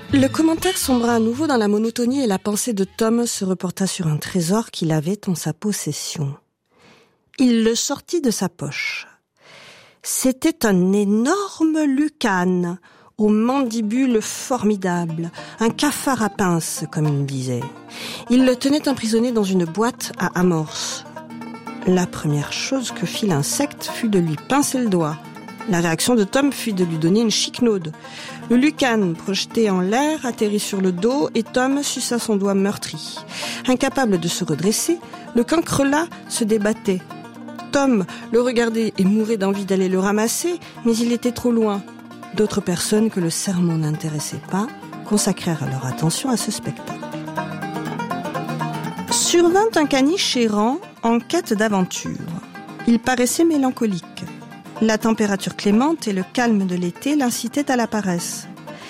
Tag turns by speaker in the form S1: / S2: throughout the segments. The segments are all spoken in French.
S1: Le commentaire sombra à nouveau dans la monotonie et la pensée de Tom se reporta sur un trésor qu'il avait en sa possession. Il le sortit de sa poche. C'était un énorme lucane, aux mandibules formidables, un cafard à pince, comme il disait. Il le tenait emprisonné dans une boîte à amorces. La première chose que fit l'insecte fut de lui pincer le doigt. La réaction de Tom fut de lui donner une chiquenaude. Le lucane, projeté en l'air, atterrit sur le dos et Tom suça son doigt meurtri. Incapable de se redresser, le cancrelat se débattait. Tom le regardait et mourait d'envie d'aller le ramasser, mais il était trop loin. D'autres personnes que le sermon n'intéressait pas consacrèrent leur attention à ce spectacle. Survint un caniche errant en quête d'aventure. Il paraissait mélancolique. La température clémente et le calme de l'été l'incitaient à la paresse.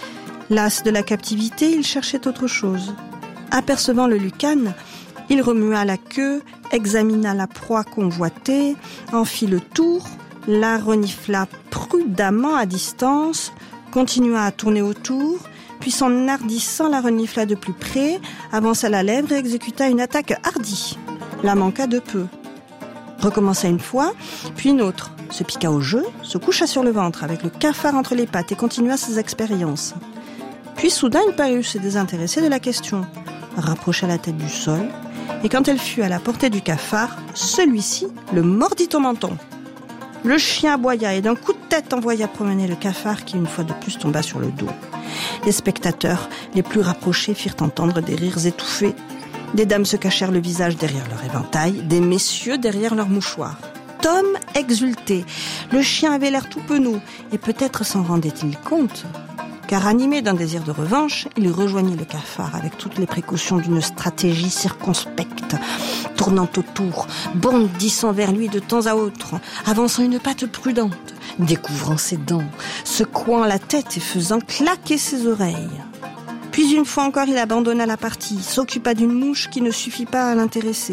S1: Las de la captivité, il cherchait autre chose. Apercevant le lucane, il remua la queue, examina la proie convoitée, en fit le tour, la renifla prudemment à distance, continua à tourner autour, puis s'enhardissant la renifla de plus près, avança la lèvre et exécuta une attaque hardie. La manqua de peu. Recommença une fois, puis une autre. Se piqua au jeu, se coucha sur le ventre avec le cafard entre les pattes et continua ses expériences. Puis soudain, il parut se désintéresser de la question, rapprocha la tête du sol, et quand elle fut à la portée du cafard, celui-ci le mordit au menton. Le chien aboya et d'un coup de tête envoya promener le cafard qui une fois de plus tomba sur le dos. Les spectateurs les plus rapprochés firent entendre des rires étouffés. Des dames se cachèrent le visage derrière leur éventail, des messieurs derrière leurs mouchoirs. Tom exultait. Le chien avait l'air tout penaud, et peut-être s'en rendait-il compte. Car animé d'un désir de revanche, il rejoignit le cafard avec toutes les précautions d'une stratégie circonspecte, tournant autour, bondissant vers lui de temps à autre, avançant une patte prudente, découvrant ses dents, secouant la tête et faisant claquer ses oreilles. Puis une fois encore, il abandonna la partie, s'occupa d'une mouche qui ne suffit pas à l'intéresser.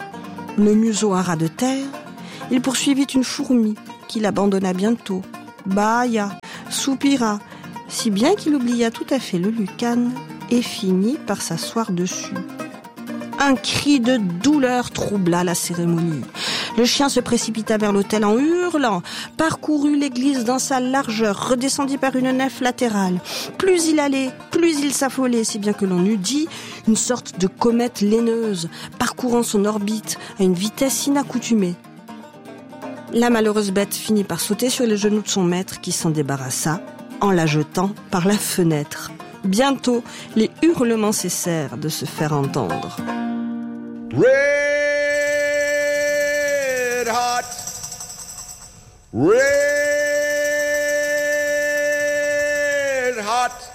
S1: Le museau à ras de terre, il poursuivit une fourmi qu'il abandonna bientôt, bâilla, soupira, si bien qu'il oublia tout à fait le lucane et finit par s'asseoir dessus. Un cri de douleur troubla la cérémonie. Le chien se précipita vers l'autel en hurlant, parcourut l'église dans sa largeur, redescendit par une nef latérale. Plus il allait, plus il s'affolait, si bien que l'on eût dit une sorte de comète laineuse, parcourant son orbite à une vitesse inaccoutumée. La malheureuse bête finit par sauter sur les genoux de son maître qui s'en débarrassa en la jetant par la fenêtre. Bientôt, les hurlements cessèrent de se faire entendre.
S2: Red hot, red hot.